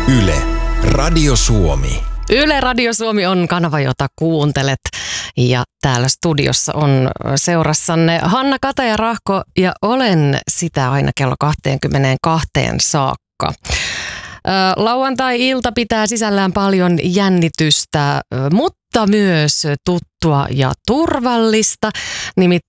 Yle, Radio Suomi. Yle Radio Suomi on kanava, jota kuuntelet. Ja täällä studiossa on seurassanne Hanna Kataja-Rahko ja olen sitä aina kello 22 saakka. Lauantai-ilta pitää sisällään paljon jännitystä, mutta myös tuttua ja turvallista. Nimittäin